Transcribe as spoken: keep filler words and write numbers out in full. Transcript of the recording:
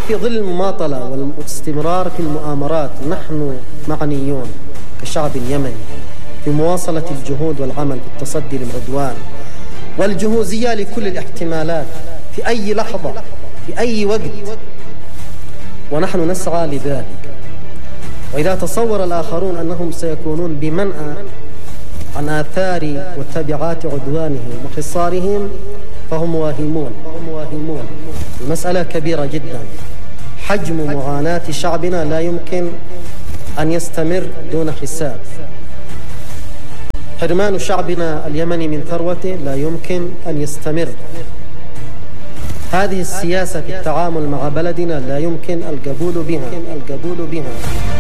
في ظل المماطلة والاستمرار في المؤامرات نحن معنيون كشعب يمني في مواصلة الجهود والعمل في التصدي للعدوان والجهوزية لكل الاحتمالات في أي لحظة في أي وقت، ونحن نسعى لذلك. وإذا تصور الآخرون أنهم سيكونون بمنأى عن آثار وتبعات عدوانهم وحصارهم فهم واهمون. المسألة كبيرة جدا. حجم معاناة شعبنا لا يمكن أن يستمر دون حساب. حرمان شعبنا اليمني من ثروته لا يمكن أن يستمر. هذه السياسة في التعامل مع بلدنا لا يمكن القبول بها.